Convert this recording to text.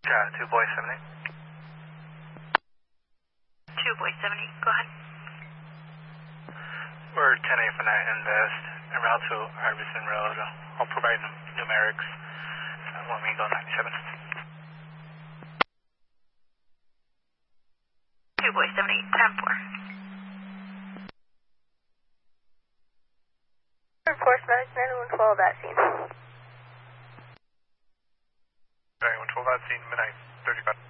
2 boy 70. 2 boy 70, go ahead. We're 10A for night invest en route to Iverson Road. I'll provide numerics when we go 97. 2 boy 70, 10-4. Course Medic 9112 at scene. 9112 at scene, midnight 35.